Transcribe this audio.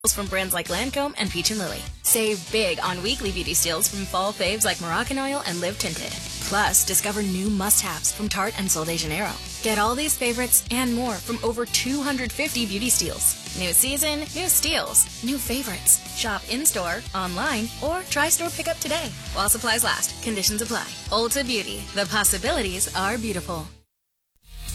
from brands like Lancome and Peach & Lily. Save big on weekly beauty steals from fall faves like Moroccan Oil and Live Tinted. Plus, discover new must-haves from Tarte and Sol de Janeiro. Get all these favorites and more from over 250 beauty steals. New season, new steals, new favorites. Shop in-store, online, or try store pickup today. While supplies last, conditions apply. Ulta Beauty. The possibilities are beautiful.